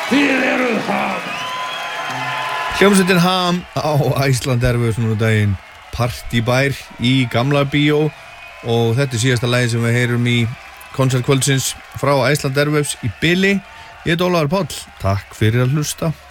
Þið eruð Ham. Hljómsveitin Ham á Iceland Airwaves núna daginn partybær í Gamla bíó og þetta síðasta lagi sem við heyrum í konsertkvöldsins frá Iceland Airwaves í bili. Ég heiti Ólafur Páll, takk fyrir að hlusta.